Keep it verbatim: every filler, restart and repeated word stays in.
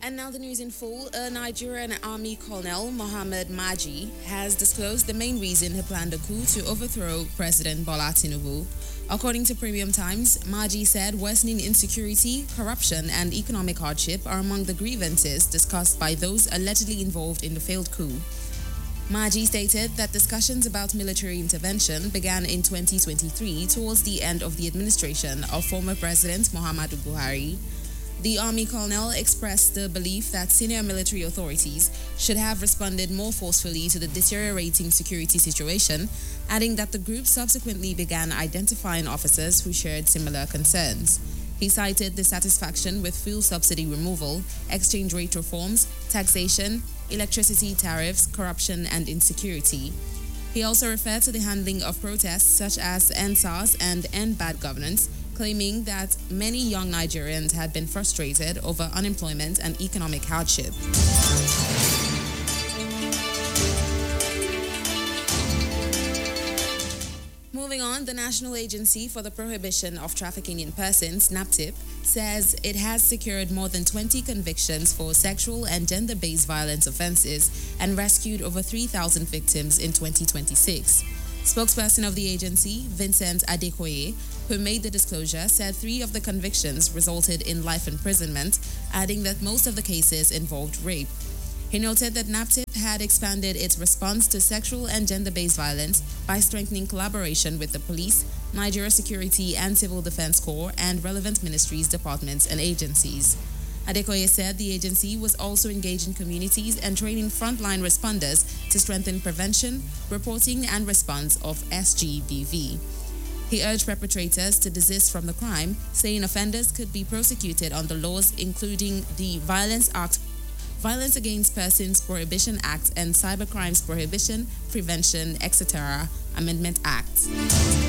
And now the news in full. A Nigerian Army Colonel, Mohammed Maji, has disclosed the main reason he planned a coup to overthrow President Bola Tinubu. According to Premium Times, Maji said worsening insecurity, corruption, and economic hardship are among the grievances discussed by those allegedly involved in the failed coup. Maji stated that discussions about military intervention began in twenty twenty-three towards the end of the administration of former President Muhammadu Buhari. The Army Colonel expressed the belief that senior military authorities should have responded more forcefully to the deteriorating security situation, adding that the group subsequently began identifying officers who shared similar concerns. He cited dissatisfaction with fuel subsidy removal, exchange rate reforms, taxation, electricity tariffs, corruption, and insecurity. He also referred to the handling of protests such as End SARS and End Bad Governance, claiming that many young Nigerians had been frustrated over unemployment and economic hardship. Moving on, the National Agency for the Prohibition of Trafficking in Persons, NAPTIP, says it has secured more than twenty convictions for sexual and gender-based violence offenses and rescued over three thousand victims in twenty twenty-six. Spokesperson of the agency, Vincent Adekoye, who made the disclosure, said three of the convictions resulted in life imprisonment, adding that most of the cases involved rape. He noted that NAPTIP had expanded its response to sexual and gender-based violence by strengthening collaboration with the police, Nigeria Security and Civil Defense Corps, and relevant ministries, departments, and agencies. Adekoye said the agency was also engaging communities and training frontline responders to strengthen prevention, reporting, and response of S G B V. He urged perpetrators to desist from the crime, saying offenders could be prosecuted under laws including the Violence Act, Violence Against Persons Prohibition Act, and Cybercrimes Prohibition, Prevention, et cetera Amendment Act.